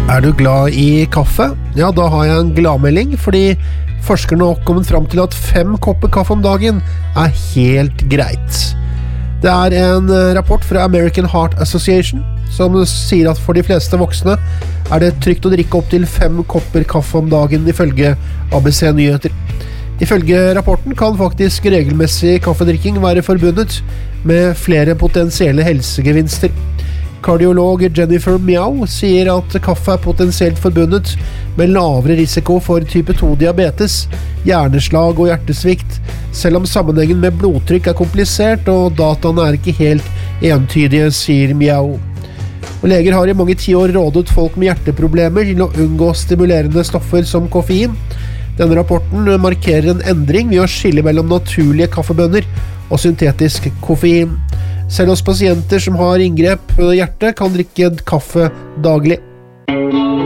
Er du glad i kaffe? Ja, da har jeg en gladmelding, fordi forskerne har kommet fram til at 5 kopper kaffe om dagen er helt greit. Det er en rapport fra American Heart Association som sier at for de fleste voksne er det trygt å drikke opp til 5 kopper kaffe om dagen ifølge ABC Nyheter. Ifølge rapporten kan faktisk regelmessig kaffedrikking være forbundet med flere potensielle helsegevinster. Kardiolog Jennifer Miao sier at kaffe er potensielt forbundet med lavere risiko for type 2-diabetes, hjerneslag og hjertesvikt, selv om sammenhengen med blodtrykk er komplisert og dataene er ikke helt entydige, sier Miao. Og leger har i mange tiår rådet folk med hjerteproblemer til å unngå stimulerende stoffer som koffein. Denne rapporten markerer en endring ved å skille mellom naturlige kaffebønner og syntetisk koffein. Selv hos pasienter som har inngrep på hjertet kan drikke kaffe daglig.